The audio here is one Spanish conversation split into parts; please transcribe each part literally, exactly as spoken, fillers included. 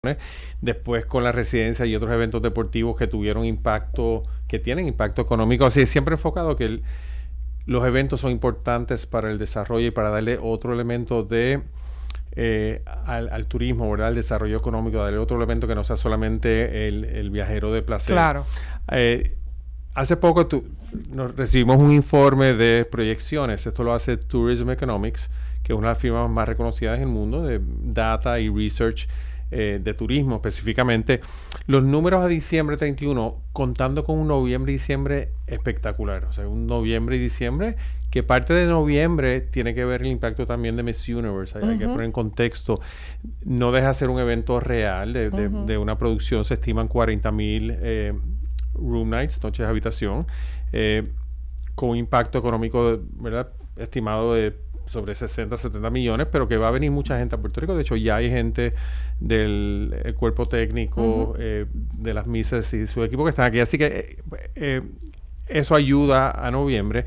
Después con la residencia y otros eventos deportivos que tuvieron impacto, que tienen impacto económico. Así siempre enfocado que el, los eventos son importantes para el desarrollo y para darle otro elemento de eh, al, al turismo, ¿verdad? Al desarrollo económico, darle otro elemento que no sea solamente el, el viajero de placer. Claro. Eh, hace poco tu, nos recibimos un informe de proyecciones. Esto lo hace Tourism Economics, que es una de las firmas más reconocidas en el mundo de data y research Eh, de turismo específicamente. Los números a diciembre treinta y uno, contando con un noviembre y diciembre espectacular. O sea, un noviembre y diciembre que parte de noviembre tiene que ver el impacto también de Miss Universe. Hay, uh-huh. hay que poner en contexto. No deja de ser un evento real de, de, uh-huh. de una producción. Se estiman cuarenta mil eh, room nights, noches de habitación, eh, con un impacto económico, ¿verdad?, estimado de sobre sesenta, setenta millones, pero que va a venir mucha gente a Puerto Rico. De hecho, ya hay gente del el cuerpo técnico, uh-huh. eh, de las Misses y su equipo que están aquí. Así que eh, eh, eso ayuda a noviembre.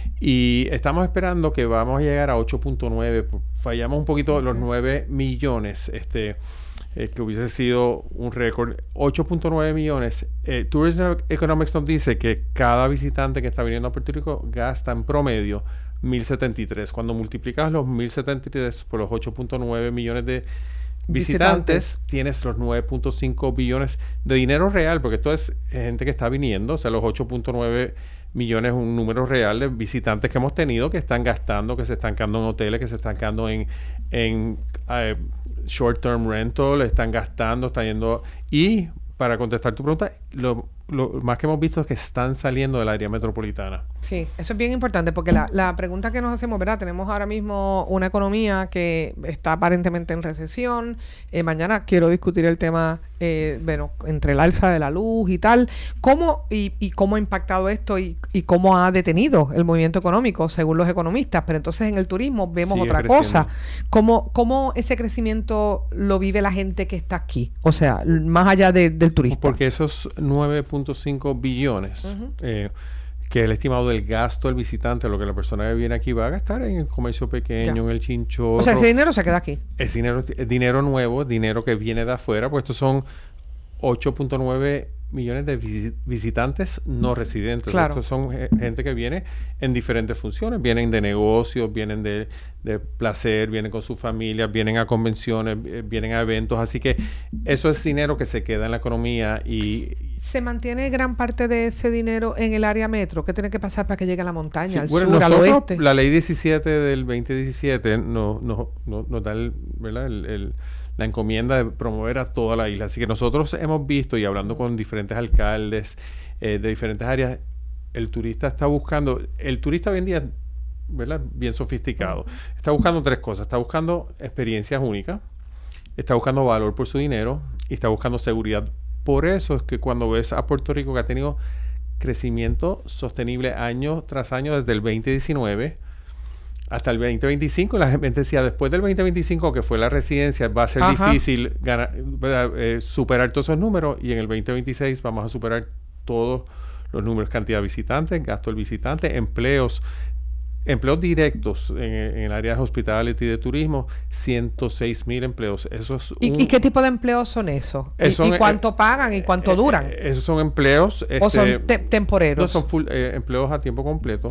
Y estamos esperando que vamos a llegar a ocho punto nueve. Fallamos un poquito, uh-huh. los nueve millones, este, eh, que hubiese sido un récord. ocho punto nueve millones. Eh, Tourism Economics nos dice que cada visitante que está viniendo a Puerto Rico gasta en promedio mil setenta y tres. Cuando multiplicas los mil setenta y tres por los ocho punto nueve millones de visitantes, visitantes, tienes los nueve punto cinco billones de dinero real, porque esto es gente que está viniendo. O sea, los ocho punto nueve millones es un número real de visitantes que hemos tenido, que están gastando, que se están quedando en hoteles, que se están quedando en, en uh, short-term rental, están gastando, están yendo. Y para contestar tu pregunta, lo, lo más que hemos visto es que están saliendo del área metropolitana. Sí, eso es bien importante, porque la, la pregunta que nos hacemos, ¿verdad? Tenemos ahora mismo una economía que está aparentemente en recesión. Eh, mañana quiero discutir el tema, eh, bueno, entre el alza de la luz y tal. ¿Cómo y, y cómo ha impactado esto y, y cómo ha detenido el movimiento económico, según los economistas? Pero entonces en el turismo vemos Sigue otra creciendo. cosa. ¿Cómo, ¿Cómo ese crecimiento lo vive la gente que está aquí? O sea, más allá de, del turista. Porque esos nueve punto cinco billones, uh-huh. eh, que es el estimado del gasto del visitante, lo que la persona que viene aquí va a gastar en el comercio pequeño, ya. en el chinchorro. O sea, ese dinero se queda aquí. Es dinero, es dinero nuevo, dinero que viene de afuera, pues estos son ocho punto nueve millones de vis- visitantes no residentes. Claro. Estos son eh, gente que viene en diferentes funciones. Vienen de negocios, vienen de, de placer, vienen con sus familias, vienen a convenciones, eh, vienen a eventos. Así que eso es dinero que se queda en la economía y... ¿Se mantiene gran parte de ese dinero en el área metro? ¿Qué tiene que pasar para que llegue a la montaña, sí, al bueno, sur, nosotros, al oeste? La ley diecisiete del veinte diecisiete nos no, no, no da el, ¿verdad? el, el, la encomienda de promover a toda la isla. Así que nosotros hemos visto, y hablando con diferentes alcaldes eh, de diferentes áreas, el turista está buscando... El turista hoy en día, ¿verdad?, bien sofisticado. Uh-huh. Está buscando tres cosas. Está buscando experiencias únicas, está buscando valor por su dinero y está buscando seguridad. Por eso es que cuando ves a Puerto Rico, que ha tenido crecimiento sostenible año tras año desde el veinte diecinueve hasta el veinte veinticinco, la gente decía, después del veinte veinticinco, que fue la residencia, va a ser Ajá. difícil ganar, eh, superar todos esos números, y en el veinte veintiséis vamos a superar todos los números: cantidad de visitantes, gasto del visitante, empleos, empleos directos en, en el área de hospitality y de turismo, ciento seis mil empleos. Eso es un, ¿Y, ¿Y qué tipo de empleos son esos? ¿Y, son, ¿Y cuánto eh, pagan y cuánto eh, duran? Eh, esos son empleos... ¿O este, son te- temporeros? No, son full, eh, empleos a tiempo completo,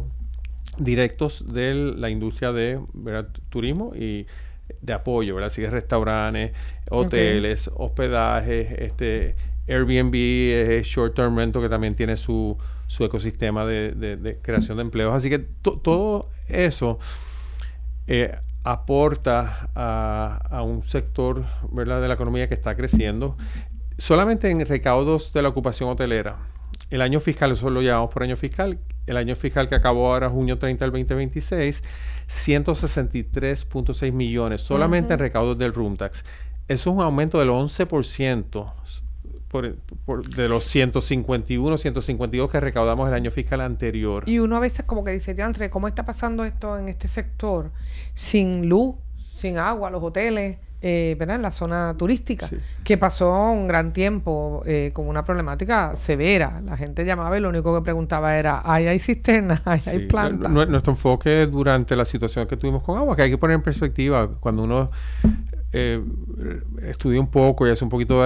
directos de la industria de, ¿verdad?, turismo y de apoyo, ¿verdad? Así que restaurantes, hoteles, okay. hospedajes, este, Airbnb, eh, short term rental, que también tiene su, su ecosistema de, de, de creación de empleos. Así que to, todo eso eh, aporta a, a un sector, ¿verdad?, de la economía que está creciendo. Solamente en recaudos de la ocupación hotelera, el año fiscal, eso lo llamamos por año fiscal, el año fiscal que acabó ahora, junio treinta del veinte veintiséis, ciento sesenta y tres punto seis millones solamente uh-huh. en recaudos del room tax. Eso es un aumento del once por ciento por, por, de los ciento cincuenta y uno, ciento cincuenta y dos que recaudamos el año fiscal anterior. Y uno a veces como que dice, diantre, ¿cómo está pasando esto en este sector? Sin luz, sin agua, los hoteles... Eh, ¿verdad?, en la zona turística, sí. que pasó un gran tiempo eh, con una problemática severa. La gente llamaba y lo único que preguntaba era, ¿hay, hay cisternas? ¿Hay, sí. hay plantas? N- nuestro enfoque durante la situación que tuvimos con agua, que hay que poner en perspectiva, cuando uno eh, estudié un poco y hace un poquito de